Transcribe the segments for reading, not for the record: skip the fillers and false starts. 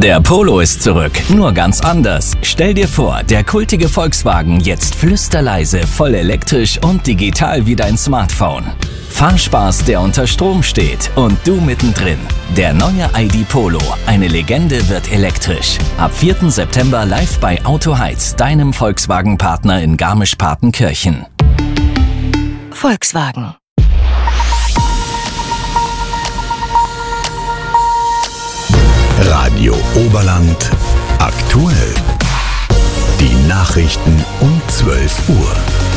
Der Polo ist zurück, nur ganz anders. Stell dir vor, der kultige Volkswagen jetzt flüsterleise, voll elektrisch und digital wie dein Smartphone. Fahrspaß, der unter Strom steht und du mittendrin. Der neue ID Polo, eine Legende, wird elektrisch. Ab 4. September live bei Auto Heiz, deinem Volkswagen-Partner in Garmisch-Partenkirchen. Volkswagen. Radio Oberland aktuell. Die Nachrichten um 12 Uhr.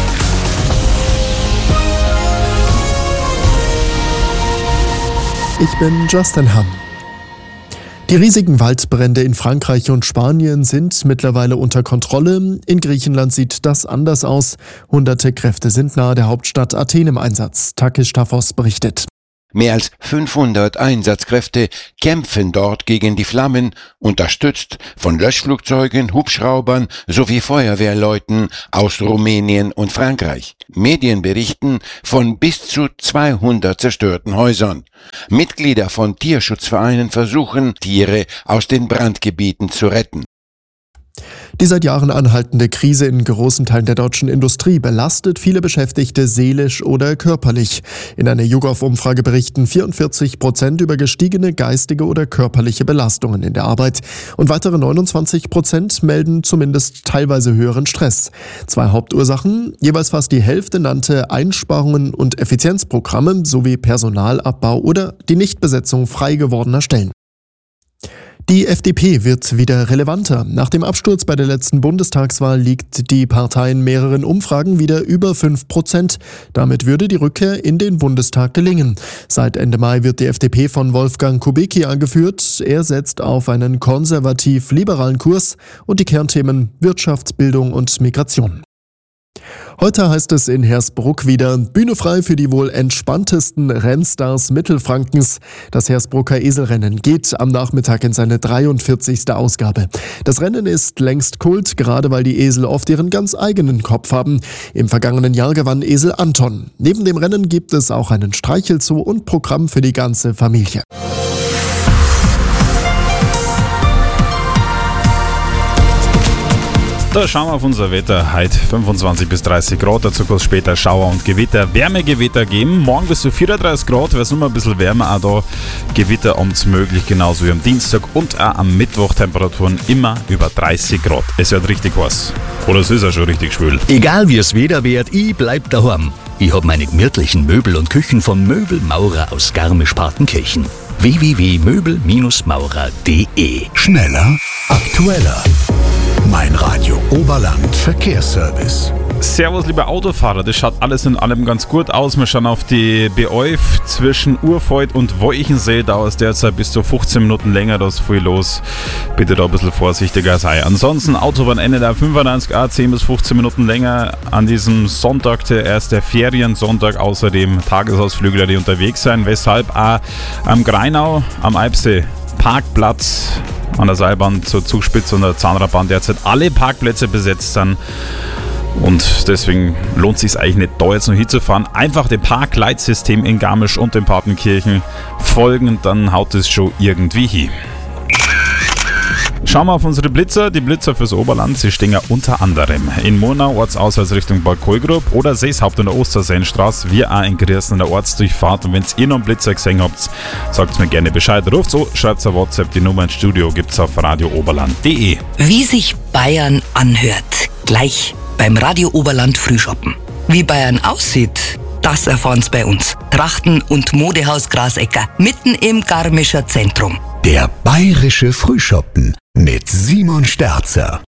Ich bin Justin Hamm. Die riesigen Waldbrände in Frankreich und Spanien sind mittlerweile unter Kontrolle. In Griechenland sieht das anders aus. Hunderte Kräfte sind nahe der Hauptstadt Athen im Einsatz. Takis Stafos berichtet. Mehr als 500 Einsatzkräfte kämpfen dort gegen die Flammen, unterstützt von Löschflugzeugen, Hubschraubern sowie Feuerwehrleuten aus Rumänien und Frankreich. Medien berichten von bis zu 200 zerstörten Häusern. Mitglieder von Tierschutzvereinen versuchen, Tiere aus den Brandgebieten zu retten. Die seit Jahren anhaltende Krise in großen Teilen der deutschen Industrie belastet viele Beschäftigte seelisch oder körperlich. In einer YouGov-Umfrage berichten 44% über gestiegene geistige oder körperliche Belastungen in der Arbeit und weitere 29% melden zumindest teilweise höheren Stress. 2 Hauptursachen, jeweils fast die Hälfte nannte Einsparungen und Effizienzprogramme sowie Personalabbau oder die Nichtbesetzung frei gewordener Stellen. Die FDP wird wieder relevanter. Nach dem Absturz bei der letzten Bundestagswahl liegt die Partei in mehreren Umfragen wieder über 5%. Damit würde die Rückkehr in den Bundestag gelingen. Seit Ende Mai wird die FDP von Wolfgang Kubicki angeführt. Er setzt auf einen konservativ-liberalen Kurs und die Kernthemen Wirtschaft, Bildung und Migration. Heute heißt es in Hersbruck wieder Bühne frei für die wohl entspanntesten Rennstars Mittelfrankens. Das Hersbrucker Eselrennen geht am Nachmittag in seine 43. Ausgabe. Das Rennen ist längst Kult, gerade weil die Esel oft ihren ganz eigenen Kopf haben. Im vergangenen Jahr gewann Esel Anton. Neben dem Rennen gibt es auch einen Streichelzoo und Programm für die ganze Familie. Da schauen wir auf unser Wetter. Heute 25 bis 30 Grad, dazu kann es später Schauer und Gewitter, Wärmegewitter geben. Morgen bis zu 34 Grad, wäre es nur mal ein bisschen wärmer auch da. Gewitter abends möglich, genauso wie am Dienstag und auch am Mittwoch. Temperaturen immer über 30 Grad. Es wird richtig heiß. Oder es ist ja schon richtig schwül. Egal wie es Wetter wird, ich bleib daheim. Ich hab meine gemütlichen Möbel und Küchen von Möbelmaurer aus Garmisch-Partenkirchen. www.möbel-maurer.de. Schneller, aktueller. Mein Radio Oberland Verkehrsservice. Servus, liebe Autofahrer, das schaut alles in allem ganz gut aus. Wir schauen auf die B11 zwischen Urfeld und Wolchensee. Dauert es derzeit bis zu 15 Minuten länger, da ist viel los. Bitte da ein bisschen vorsichtiger sein. Ansonsten Autobahnende der 95a 10 bis 15 Minuten länger an diesem Sonntag, der erste Feriensonntag. Außerdem Tagesausflügler, die unterwegs sein. Weshalb auch am Greinau, am Eibsee, Parkplatz an der Seilbahn zur Zugspitze und der Zahnradbahn derzeit alle Parkplätze besetzt sind. Und deswegen lohnt es sich eigentlich nicht, da jetzt noch hinzufahren. Einfach dem Parkleitsystem in Garmisch und den Partenkirchen folgen und dann haut es schon irgendwie hin. Schauen wir auf unsere Blitzer. Die Blitzer fürs Oberland, sie stehen ja unter anderem in Murnau, Ortsauswärts Richtung Bad Kohlgrub oder Seeshaupt in der Osterseenstraße, wir auch in Griersen in der Ortsdurchfahrt. Und wenn ihr noch einen Blitzer gesehen habt, sagt mir gerne Bescheid. Ruft so, schreibt auf WhatsApp, die Nummer ins Studio gibt's auf radiooberland.de. Wie sich Bayern anhört, gleich beim Radio Oberland Frühschoppen. Wie Bayern aussieht, das erfahren's bei uns. Trachten- und Modehaus Grasecker, mitten im Garmischer Zentrum. Der bayerische Frühschoppen mit Simon Sterzer.